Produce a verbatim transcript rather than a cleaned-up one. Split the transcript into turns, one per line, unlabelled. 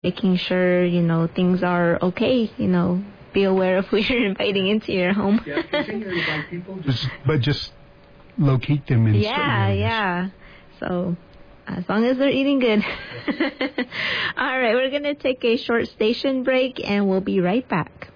making sure, you know, things are okay, you know, be aware of who you're inviting into your home.
Yeah, continue to invite people, just, but just locate them in
yeah,
certain areas.
Yeah, so as long as they're eating good. All right, we're going to take a short station break and we'll be right back.